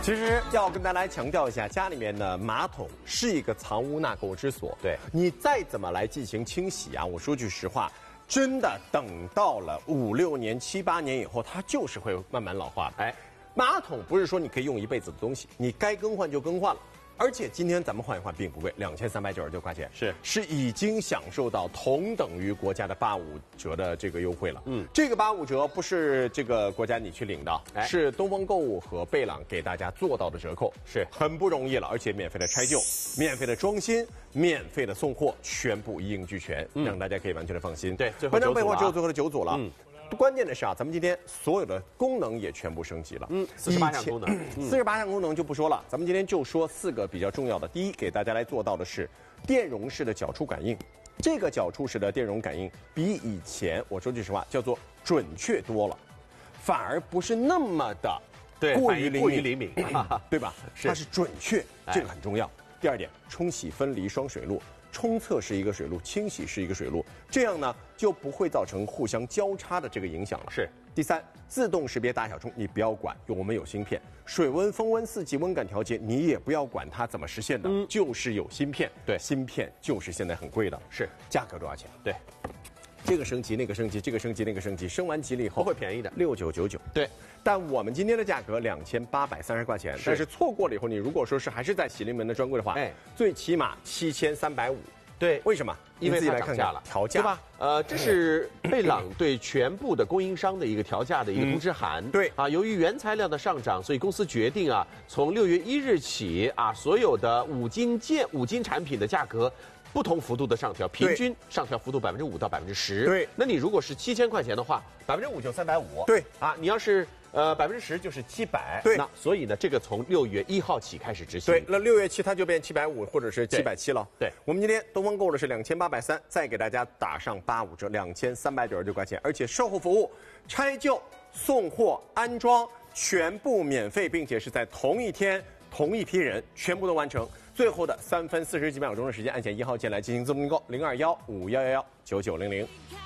其实要跟大家来强调一下，家里面的马桶是一个藏污纳垢之所。 对， 你再怎么来进行清洗啊，我说句实话，真的等到了5、6年、7、8年以后，它就是会慢慢老化的。哎，马桶不是说你可以用一辈子的东西，你该更换就更换了。而且今天咱们换一换并不贵，2399块钱，是已经享受到同等于国家的85折的这个优惠了。这个85折不是这个国家你去领的，是东方购物和贝朗给大家做到的折扣，是很不容易了，而且免费的拆旧、免费的装新、免费的送货，全部一应俱全，让大家可以完全的放心。 对，最后本场备货只有 9组了最后的9组了。关键的是啊，咱们今天所有的功能也全部升级了。 48项功能 ，48项功能就不说了，咱们今天就说4个比较重要的。第一，给大家来做到的是电容式的脚触感应。这个脚触式的电容感应比以前，我说句实话，叫做准确多了，反而不是那么的过于灵敏，对吧？它是准确，这个很重要。第二点，冲洗分离双水路。冲厕是一个水路，清洗是一个水路，这样呢就不会造成互相交叉的这个影响了。是。第三，自动识别大小冲，你不要管，我们有芯片，水温、风温、4级温感调节，你也不要管它怎么实现的，就是有芯片。对，芯片就是现在很贵的。是。价格多少钱？对。这个升级，那个升级，这个升级，那个升级，升完级了以后不会便宜的 ，6999。对，但我们今天的价格2830块钱，但是错过了以后，你如果说是还是在喜临门的专柜的话，最起码7350。对，为什么？ 因为它涨价了， 调价， 对吧？这是贝朗对全部的供应商的一个调价的一个通知函。对啊，由于原材料的上涨，所以公司决定啊，从6月1日起啊，所有的五金产品的价格不同幅度的上调，平均上调幅度5%到10%。对，那你如果是7000块钱的话，5%就350。对啊，你要是10%就是700。对，那所以呢，这个从6月1号起开始执行。对， 那6月7它就变750或者是770了。对，我们今天东方购的是2830，再给大家打上85折，2399块钱，而且售后服务、拆旧、送货、安装全部免费，并且是在同一天、同一批人全部都完成。最后的3分40几秒钟的时间，按下1号键来进行自动订购，0215119900。